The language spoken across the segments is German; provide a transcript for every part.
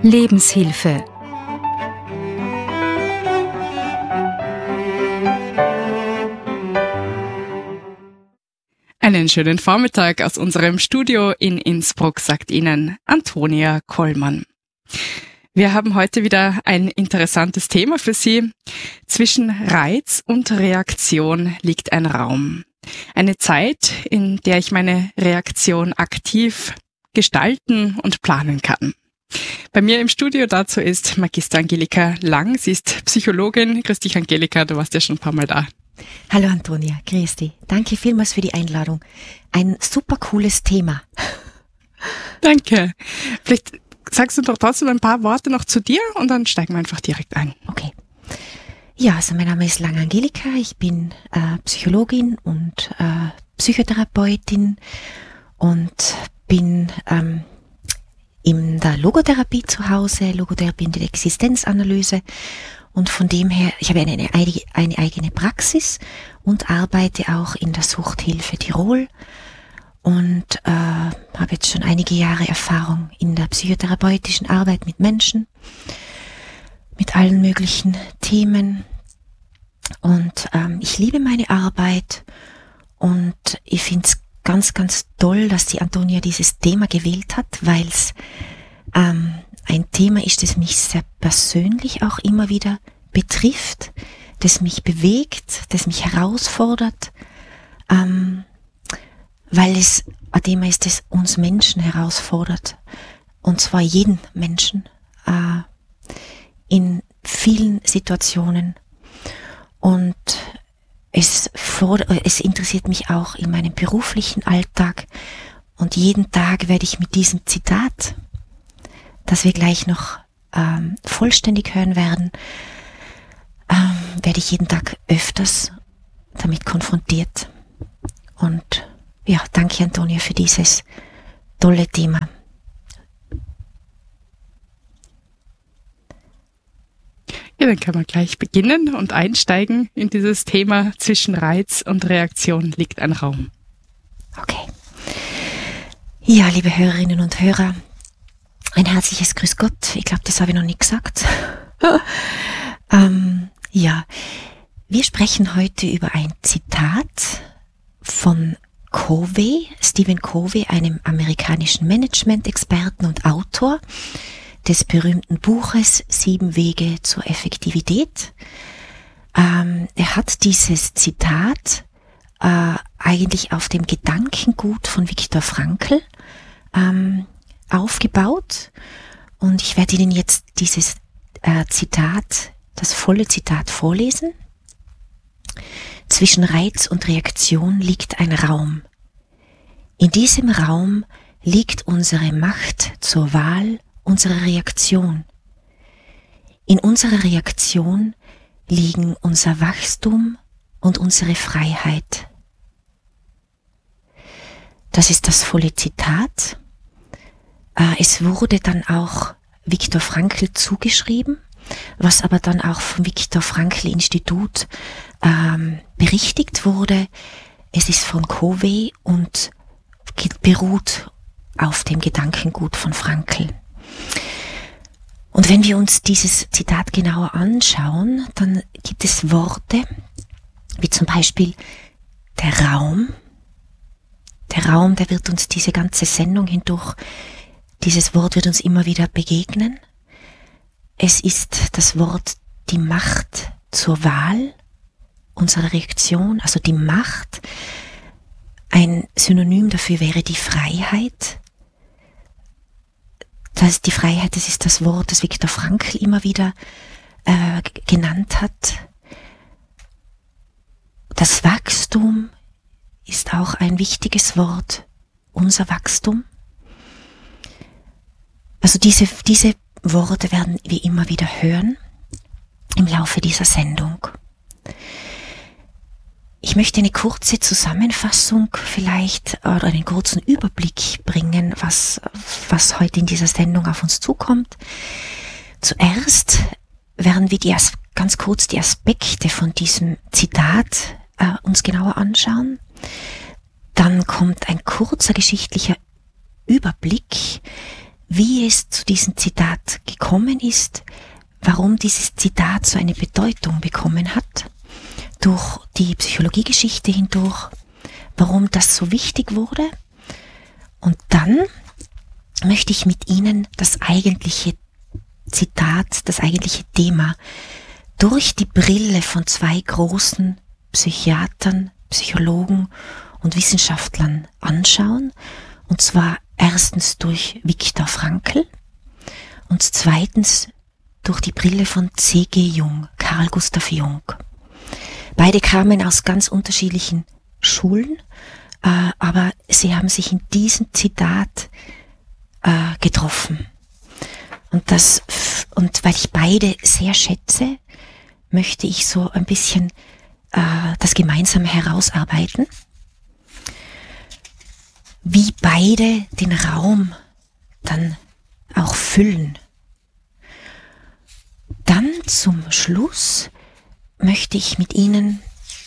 Lebenshilfe. Einen schönen Vormittag aus unserem Studio in Innsbruck, sagt Ihnen Antonia Kollmann. Wir haben heute wieder ein interessantes Thema für Sie. Zwischen Reiz und Reaktion liegt ein Raum. Eine Zeit, in der ich meine Reaktion aktiv gestalten und planen kann. Bei mir im Studio dazu ist Magister Angelika Lang. Sie ist Psychologin. Grüß dich, Angelika, du warst ja schon ein paar Mal da. Hallo Antonia, grüß dich. Danke vielmals für die Einladung. Ein super cooles Thema. Danke. Vielleicht sagst du doch trotzdem ein paar Worte noch zu dir und dann steigen wir einfach direkt ein. Okay. Ja, also mein Name ist Lang Angelika. Ich bin Psychologin und Psychotherapeutin und bin in der Logotherapie zu Hause, Logotherapie in der Existenzanalyse. Und von dem her, ich habe eine eigene Praxis und arbeite auch in der Suchthilfe Tirol und habe jetzt schon einige Jahre Erfahrung in der psychotherapeutischen Arbeit mit Menschen, mit allen möglichen Themen. Und ich liebe meine Arbeit und ich finde es ganz, ganz toll, dass die Antonia dieses Thema gewählt hat, weil es ein Thema ist, das mich sehr persönlich auch immer wieder betrifft, das mich bewegt, das mich herausfordert, weil es ein Thema ist, das uns Menschen herausfordert, und zwar jeden Menschen in vielen Situationen. Und es interessiert mich auch in meinem beruflichen Alltag, und jeden Tag werde ich mit diesem Zitat, das wir gleich noch vollständig hören werden, werde ich jeden Tag öfters damit konfrontiert. Und ja, danke Antonia für dieses tolle Thema. Ja, dann können wir gleich beginnen und einsteigen in dieses Thema. Zwischen Reiz und Reaktion liegt ein Raum. Okay. Ja, liebe Hörerinnen und Hörer, ein herzliches Grüß Gott. Ich glaube, das habe ich noch nicht gesagt. Ja, wir sprechen heute über ein Zitat von Covey, Stephen Covey, einem amerikanischen Management-Experten und Autor des berühmten Buches 7 Wege zur Effektivität. Er hat dieses Zitat eigentlich auf dem Gedankengut von Viktor Frankl aufgebaut, und ich werde Ihnen jetzt dieses Zitat, das volle Zitat vorlesen. Zwischen Reiz und Reaktion liegt ein Raum. In diesem Raum liegt unsere Macht zur Wahl unserer Reaktion. In unserer Reaktion liegen unser Wachstum und unsere Freiheit. Das ist das volle Zitat. Es wurde dann auch Viktor Frankl zugeschrieben, was aber dann auch vom Viktor Frankl Institut berichtigt wurde. Es ist von Covey und beruht auf dem Gedankengut von Frankl. Und wenn wir uns dieses Zitat genauer anschauen, dann gibt es Worte, wie zum Beispiel der Raum. Der Raum, der wird uns diese ganze Sendung hindurch, dieses Wort wird uns immer wieder begegnen. Es ist das Wort die Macht zur Wahl unserer Reaktion, also die Macht. Ein Synonym dafür wäre die Freiheit. Die Freiheit, das ist das Wort, das Viktor Frankl immer wieder genannt hat. Das Wachstum ist auch ein wichtiges Wort, unser Wachstum. Also diese Worte werden wir immer wieder hören im Laufe dieser Sendung. Ich möchte eine kurze Zusammenfassung vielleicht oder einen kurzen Überblick bringen, was heute in dieser Sendung auf uns zukommt. Zuerst werden wir ganz kurz die Aspekte von diesem Zitat uns genauer anschauen. Dann kommt ein kurzer geschichtlicher Überblick, wie es zu diesem Zitat gekommen ist, warum dieses Zitat so eine Bedeutung bekommen hat, durch die Psychologiegeschichte hindurch, warum das so wichtig wurde. Und dann möchte ich mit Ihnen das eigentliche Zitat, das eigentliche Thema durch die Brille von zwei großen Psychiatern, Psychologen und Wissenschaftlern anschauen. Und zwar erstens durch Viktor Frankl und zweitens durch die Brille von C.G. Jung, Carl Gustav Jung. Beide kamen aus ganz unterschiedlichen Schulen, aber sie haben sich in diesem Zitat getroffen. Und weil ich beide sehr schätze, möchte ich so ein bisschen das gemeinsam herausarbeiten, wie beide den Raum dann auch füllen. Dann zum Schluss möchte ich mit Ihnen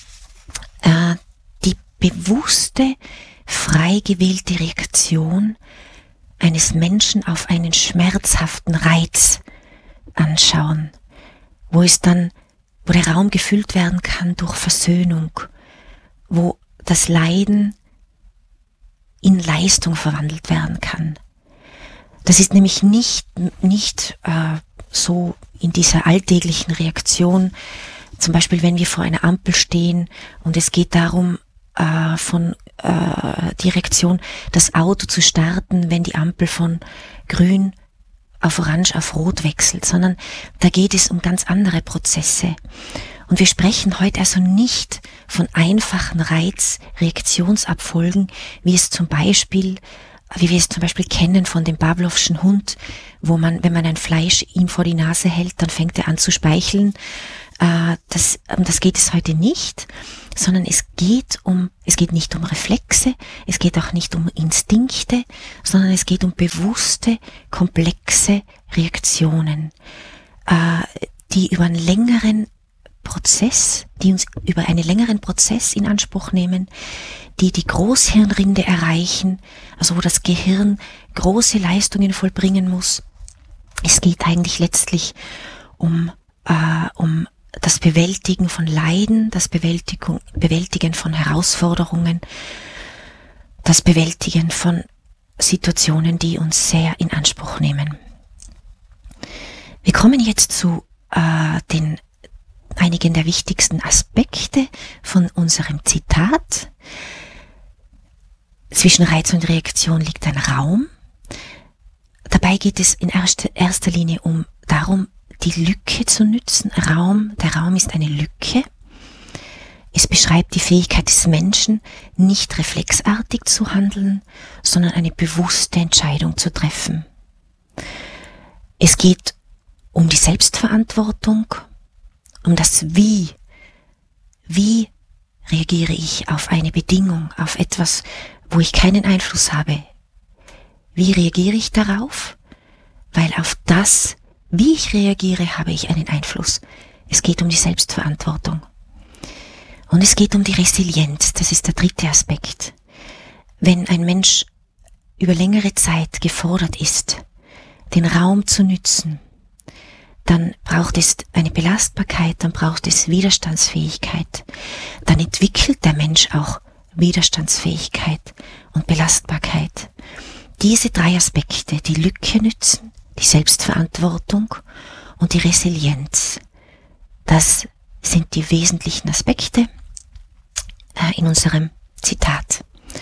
die bewusste, frei gewählte Reaktion eines Menschen auf einen schmerzhaften Reiz anschauen, wo der Raum gefüllt werden kann durch Versöhnung, wo das Leiden in Leistung verwandelt werden kann. Das ist nämlich nicht so in dieser alltäglichen Reaktion, zum Beispiel wenn wir vor einer Ampel stehen und es geht darum, die Reaktion, das Auto zu starten, wenn die Ampel von grün auf orange auf rot wechselt, sondern da geht es um ganz andere Prozesse. Und wir sprechen heute also nicht von einfachen Reizreaktionsabfolgen, wie wir es zum Beispiel kennen von dem Pavlovschen Hund, wo wenn man ein Fleisch ihm vor die Nase hält, dann fängt er an zu speicheln. Das geht es heute nicht, sondern es geht nicht um Reflexe, es geht auch nicht um Instinkte, sondern es geht um bewusste, komplexe Reaktionen, die uns über einen längeren Prozess in Anspruch nehmen, die Großhirnrinde erreichen, also wo das Gehirn große Leistungen vollbringen muss. Es geht eigentlich letztlich um das Bewältigen von Leiden, das Bewältigen von Herausforderungen, das Bewältigen von Situationen, die uns sehr in Anspruch nehmen. Wir kommen jetzt zu einigen der wichtigsten Aspekte von unserem Zitat. Zwischen Reiz und Reaktion liegt ein Raum. Dabei geht es in erster Linie darum, die Lücke zu nützen. Der Raum ist eine Lücke. Es beschreibt die Fähigkeit des Menschen, nicht reflexartig zu handeln, sondern eine bewusste Entscheidung zu treffen. Es geht um die Selbstverantwortung, um das Wie. Wie reagiere ich auf eine Bedingung, auf etwas, wo ich keinen Einfluss habe? Wie reagiere ich darauf? Weil auf das, wie ich reagiere, habe ich einen Einfluss. Es geht um die Selbstverantwortung. Und es geht um die Resilienz. Das ist der dritte Aspekt. Wenn ein Mensch über längere Zeit gefordert ist, den Raum zu nützen, dann braucht es eine Belastbarkeit, dann braucht es Widerstandsfähigkeit. Dann entwickelt der Mensch auch Widerstandsfähigkeit und Belastbarkeit. Diese drei Aspekte, die Lücke nützen, die Selbstverantwortung und die Resilienz, das sind die wesentlichen Aspekte in unserem Zitat.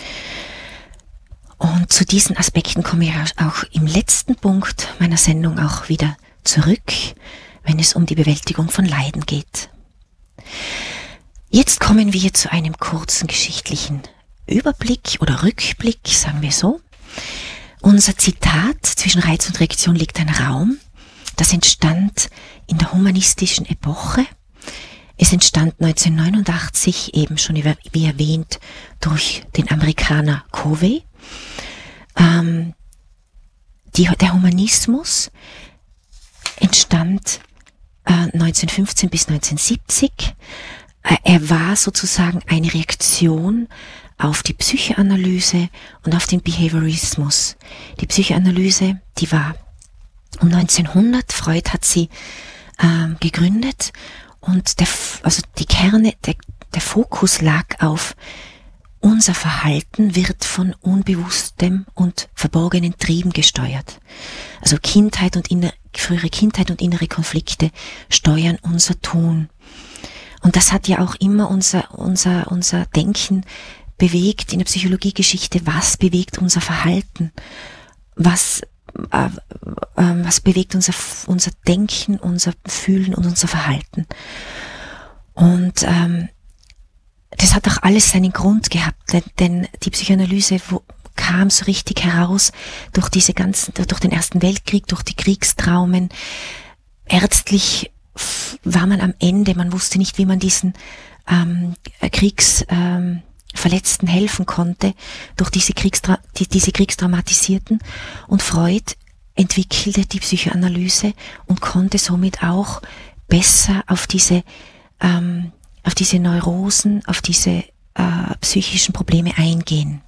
Und zu diesen Aspekten komme ich auch im letzten Punkt meiner Sendung auch wieder zurück, wenn es um die Bewältigung von Leiden geht. Jetzt kommen wir zu einem kurzen geschichtlichen Überblick oder Rückblick, sagen wir so. Unser Zitat, zwischen Reiz und Reaktion liegt ein Raum, das entstand in der humanistischen Epoche. Es entstand 1989, eben schon wie erwähnt, durch den Amerikaner Covey. Der Humanismus entstand 1915 bis 1970. Er war sozusagen eine Reaktion auf die Psychoanalyse und auf den Behaviorismus. Die Psychoanalyse, die war um 1900, Freud hat sie gegründet und der Fokus lag auf: unser Verhalten wird von unbewusstem und verborgenen Trieben gesteuert. Also frühere Kindheit und innere Konflikte steuern unser Tun. Und das hat ja auch immer unser Denken bewegt in der Psychologiegeschichte. Was bewegt unser Verhalten? Was bewegt unser Denken, unser Fühlen und unser Verhalten? Und das hat auch alles seinen Grund gehabt, denn die Psychoanalyse kam so richtig heraus durch den Ersten Weltkrieg, durch die Kriegstraumen. Ärztlich war man am Ende, man wusste nicht, wie man diesen Verletzten helfen konnte durch diese Kriegstraumatisierten, und Freud entwickelte die Psychoanalyse und konnte somit auch besser auf diese Neurosen, auf diese psychischen Probleme eingehen.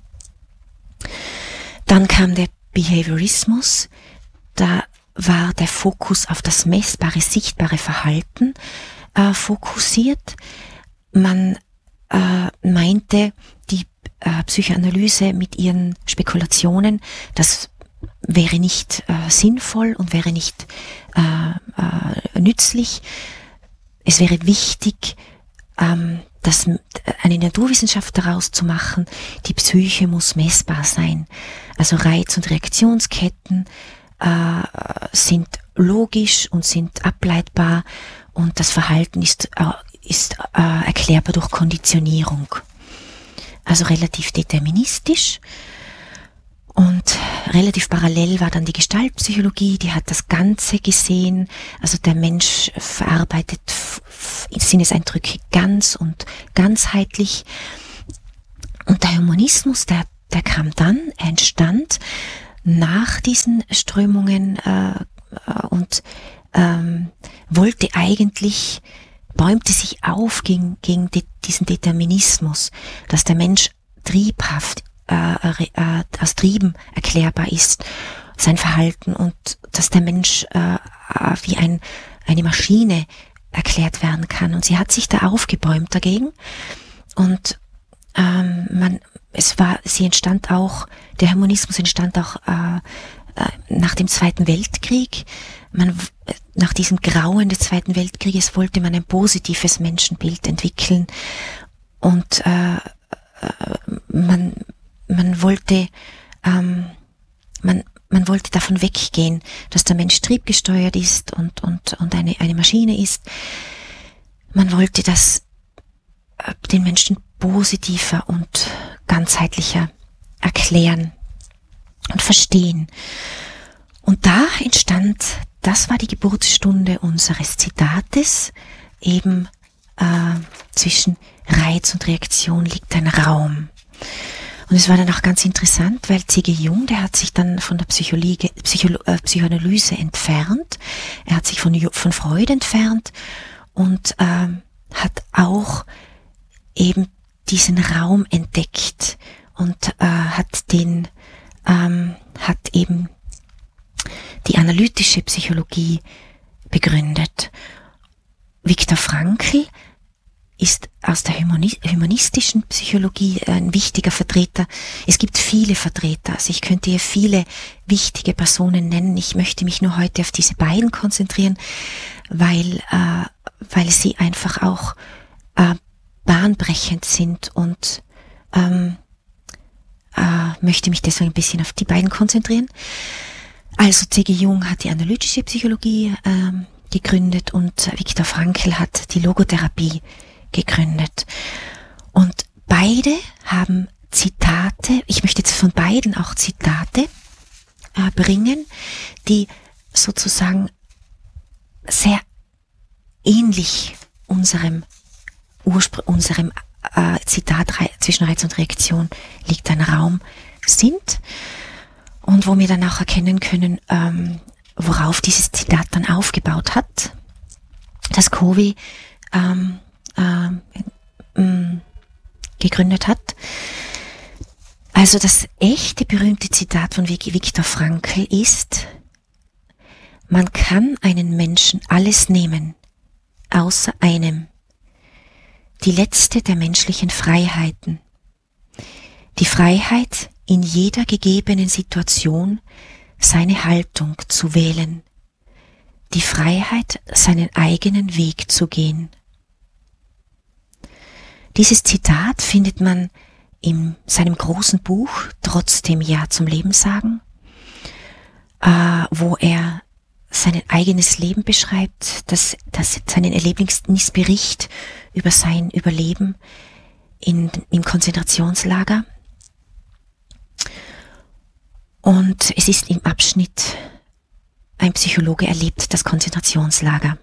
Dann kam der Behaviorismus, da war der Fokus auf das messbare, sichtbare Verhalten fokussiert. Man meinte, die Psychoanalyse mit ihren Spekulationen, das wäre nicht sinnvoll und wäre nicht nützlich. Es wäre wichtig, eine Naturwissenschaft daraus zu machen. Die Psyche muss messbar sein. Also Reiz- und Reaktionsketten sind logisch und sind ableitbar, und das Verhalten ist erklärbar durch Konditionierung. Also relativ deterministisch. Und relativ parallel war dann die Gestaltpsychologie, die hat das Ganze gesehen. Also der Mensch verarbeitet Sinneseindrücke ganz und ganzheitlich. Und der Humanismus, der kam dann, er entstand nach diesen Strömungen und bäumte sich auf gegen diesen Determinismus, dass der Mensch triebhaft aus Trieben erklärbar ist, sein Verhalten, und dass der Mensch wie eine Maschine erklärt werden kann. Und sie hat sich da aufgebäumt dagegen, und der Humanismus entstand auch nach dem Zweiten Weltkrieg. Nach diesem Grauen des Zweiten Weltkrieges wollte man ein positives Menschenbild entwickeln, und man wollte davon weggehen, dass der Mensch triebgesteuert ist und eine Maschine ist. Man wollte den Menschen positiver und ganzheitlicher erklären und verstehen. Und das war die Geburtsstunde unseres Zitates, eben zwischen Reiz und Reaktion liegt ein Raum. Und es war dann auch ganz interessant, weil C.G. Jung, der hat sich dann von der Psychoanalyse entfernt, er hat sich von Freud entfernt und hat auch eben diesen Raum entdeckt und hat eben die analytische Psychologie begründet. Viktor Frankl ist aus der humanistischen Psychologie ein wichtiger Vertreter. Es gibt viele Vertreter, also ich könnte hier viele wichtige Personen nennen. Ich möchte mich nur heute auf diese beiden konzentrieren, weil sie einfach auch bahnbrechend sind, und möchte mich deswegen ein bisschen auf die beiden konzentrieren. Also C.G. Jung hat die analytische Psychologie gegründet und Viktor Frankl hat die Logotherapie gegründet. Und beide haben Zitate, ich möchte jetzt von beiden auch Zitate bringen, die sozusagen sehr ähnlich unserem Zitat zwischen Reiz und Reaktion liegt ein Raum sind, und wo wir dann auch erkennen können, worauf dieses Zitat dann aufgebaut hat, das Covey gegründet hat. Also das echte berühmte Zitat von Viktor Frankl ist: Man kann einen Menschen alles nehmen, außer einem, die letzte der menschlichen Freiheiten. Die Freiheit, in jeder gegebenen Situation seine Haltung zu wählen. Die Freiheit, seinen eigenen Weg zu gehen. Dieses Zitat findet man in seinem großen Buch Trotzdem Ja zum Leben sagen, wo er sein eigenes Leben beschreibt, seinen Erlebnisbericht über sein Überleben im Konzentrationslager. Und es ist im Abschnitt: Ein Psychologe erlebt das Konzentrationslager.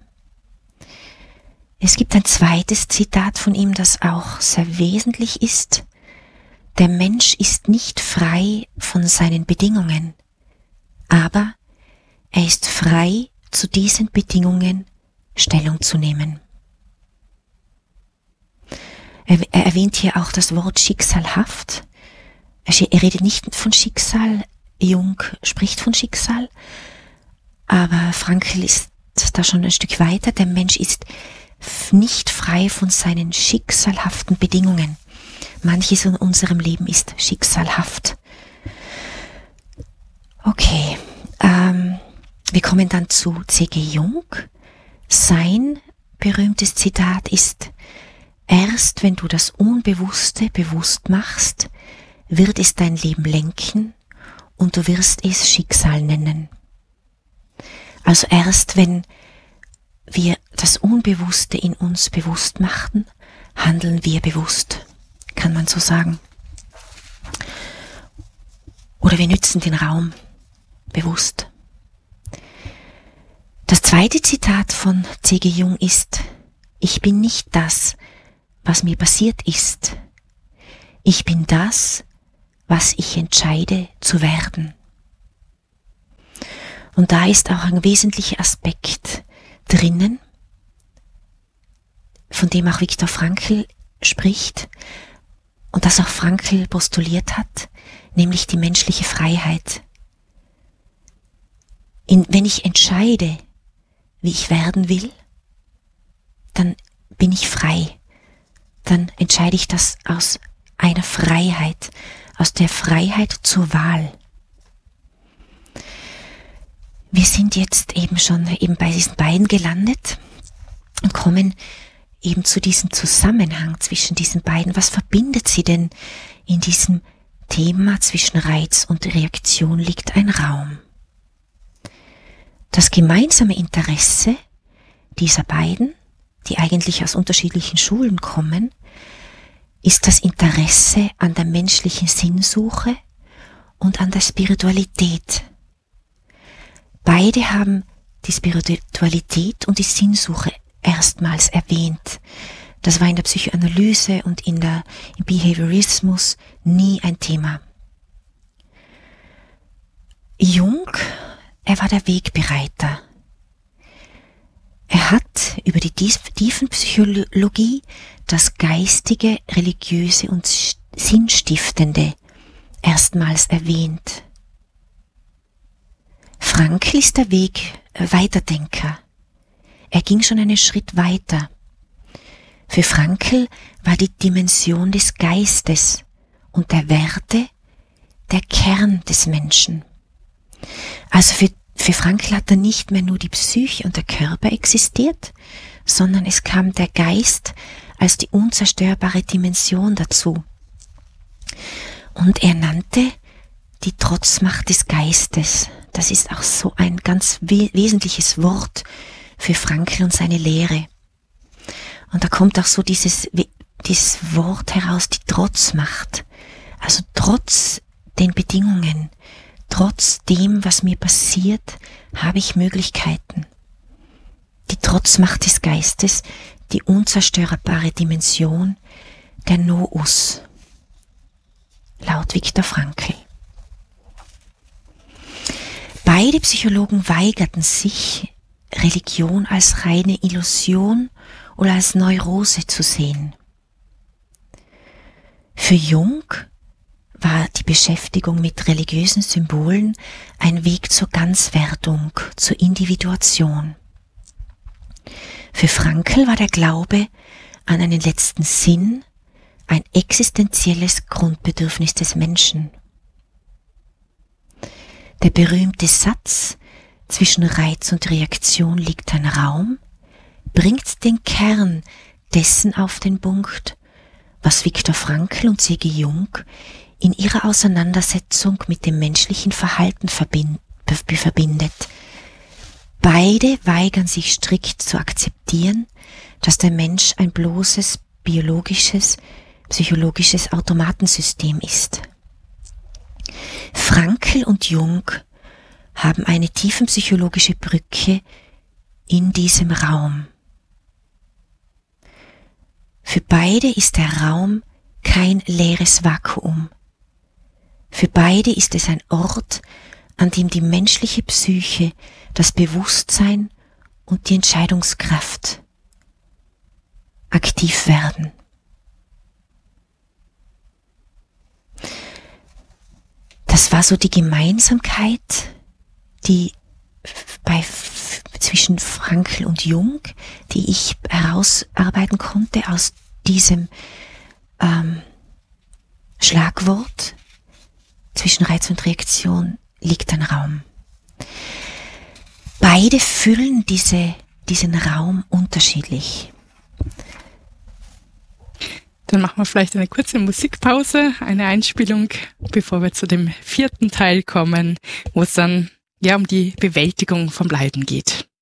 Es gibt ein zweites Zitat von ihm, das auch sehr wesentlich ist: Der Mensch ist nicht frei von seinen Bedingungen, aber er ist frei, zu diesen Bedingungen Stellung zu nehmen. Er erwähnt hier auch das Wort schicksalhaft. Er redet nicht von Schicksal, Jung spricht von Schicksal, aber Frankl ist da schon ein Stück weiter. Der Mensch ist nicht frei von seinen schicksalhaften Bedingungen. Manches in unserem Leben ist schicksalhaft. Okay, wir kommen dann zu C.G. Jung. Sein berühmtes Zitat ist: Erst wenn du das Unbewusste bewusst machst, wird es dein Leben lenken und du wirst es Schicksal nennen. Also erst wenn wir das Unbewusste in uns bewusst machen, handeln wir bewusst, kann man so sagen. Oder wir nützen den Raum bewusst. Das zweite Zitat von C.G. Jung ist: Ich bin nicht das, was mir passiert ist. Ich bin das, was ich entscheide zu werden. Und da ist auch ein wesentlicher Aspekt drinnen, von dem auch Viktor Frankl spricht und das auch Frankl postuliert hat, nämlich die menschliche Freiheit. Wenn ich entscheide, wie ich werden will, dann bin ich frei. Dann entscheide ich das aus einer Freiheit, aus der Freiheit zur Wahl. Wir sind jetzt eben schon bei diesen beiden gelandet und kommen eben zu diesem Zusammenhang zwischen diesen beiden. Was verbindet sie denn in diesem Thema zwischen Reiz und Reaktion? Liegt ein Raum. Das gemeinsame Interesse dieser beiden, die eigentlich aus unterschiedlichen Schulen kommen, ist das Interesse an der menschlichen Sinnsuche und an der Spiritualität. Beide haben die Spiritualität und die Sinnsuche erstmals erwähnt. Das war in der Psychoanalyse und im Behaviorismus nie ein Thema. Jung, er war der Wegbereiter. Er hat über die Tiefenpsychologie das Geistige, Religiöse und Sinnstiftende erstmals erwähnt. Frankl ist der Weiterdenker. Er ging schon einen Schritt weiter. Für Frankl war die Dimension des Geistes und der Werte der Kern des Menschen. Also für Frankl hat da nicht mehr nur die Psyche und der Körper existiert, sondern es kam der Geist als die unzerstörbare Dimension dazu. Und er nannte die Trotzmacht des Geistes. Das ist auch so ein ganz wesentliches Wort für Frankl und seine Lehre. Und da kommt auch so dieses Wort heraus, die Trotzmacht. Also trotz den Bedingungen, trotz dem, was mir passiert, habe ich Möglichkeiten. Die Trotzmacht des Geistes, die unzerstörbare Dimension der Nous, laut Viktor Frankl. Beide Psychologen weigerten sich, Religion als reine Illusion oder als Neurose zu sehen. Für Jung war die Beschäftigung mit religiösen Symbolen ein Weg zur Ganzwerdung, zur Individuation. Für Frankl war der Glaube an einen letzten Sinn ein existenzielles Grundbedürfnis des Menschen. Der berühmte Satz „Zwischen Reiz und Reaktion liegt ein Raum" bringt den Kern dessen auf den Punkt, was Viktor Frankl und C.G. Jung in ihrer Auseinandersetzung mit dem menschlichen Verhalten verbindet. Beide weigern sich strikt zu akzeptieren, dass der Mensch ein bloßes biologisches, psychologisches Automatensystem ist. Frankl und Jung haben eine tiefenpsychologische Brücke in diesem Raum. Für beide ist der Raum kein leeres Vakuum. Für beide ist es ein Ort, an dem die menschliche Psyche, das Bewusstsein und die Entscheidungskraft aktiv werden. Das war so die Gemeinsamkeit, die zwischen Frankl und Jung, die ich herausarbeiten konnte aus diesem Schlagwort zwischen Reiz und Reaktion liegt ein Raum. Beide füllen diesen Raum unterschiedlich. Dann machen wir vielleicht eine kurze Musikpause, eine Einspielung, bevor wir zu dem 4. Teil kommen, wo es dann um die Bewältigung vom Leiden geht.